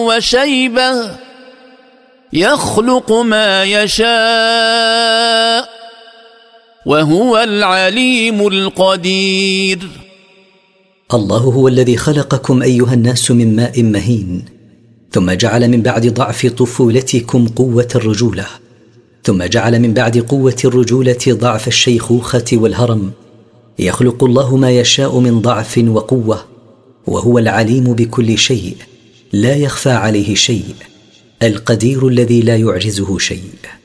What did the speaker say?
وشيبة يخلق ما يشاء وهو العليم القدير. الله هو الذي خلقكم أيها الناس من ماء مهين، ثم جعل من بعد ضعف طفولتكم قوة الرجولة، ثم جعل من بعد قوة الرجولة ضعف الشيخوخة والهرم. يخلق الله ما يشاء من ضعف وقوة، وهو العليم بكل شيء، لا يخفى عليه شيء، القدير الذي لا يعجزه شيء.